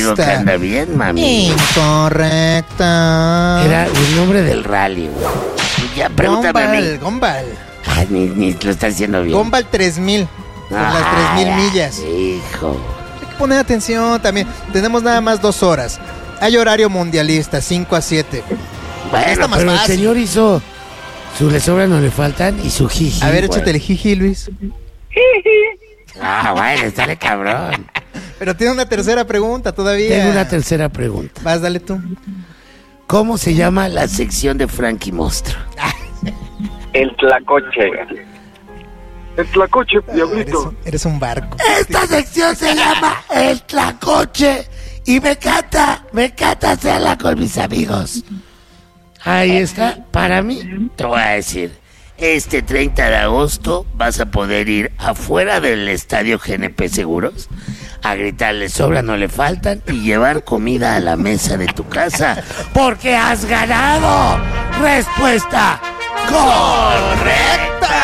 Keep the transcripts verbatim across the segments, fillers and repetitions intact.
digo que anda bien, mami. Incorrecta. Era el nombre del rally, güey. Ya, pregúntame a mí. Gombal, Gombal. Ay, ni, ni lo estás diciendo bien. Gombal tres mil. Por Ah, las tres mil millas. Hijo. Hay que poner atención también. Tenemos nada más dos horas. Hay horario mundialista, cinco a siete. Bueno, Está más pero fácil. el señor hizo su le sobran, no le faltan y su jiji. A ver, güey. échate el jiji, Luis. Ah, bueno, sale cabrón. Pero tiene una tercera pregunta todavía. Tengo una tercera pregunta. Vas, dale tú. ¿Cómo se llama la sección de Frankie Monstruo? El tlacoche. El tlacoche, Ah, eres, diablito. un, eres un barco. Esta sección se llama El Tlacoche y me encanta, me encanta hacerla con mis amigos. Ahí está, para mí, te voy a decir, este treinta de agosto vas a poder ir afuera del estadio G N P Seguros a gritar, le sobra, no le faltan, y llevar comida a la mesa de tu casa, porque has ganado. Respuesta correcta.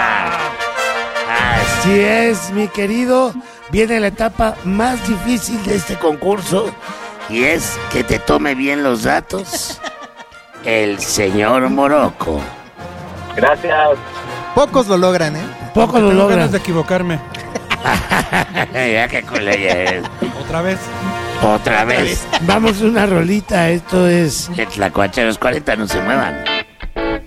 Así es, mi querido. Viene la etapa más difícil de este concurso y es que te tome bien los datos el señor Morocco. Gracias. Pocos lo logran, ¿eh? Poco lo Tengo logra. ganas de equivocarme. Ya que culé es. Otra vez. Otra vez. Vamos una rolita. Esto es el Tlacuache de los cuarenta. No se muevan.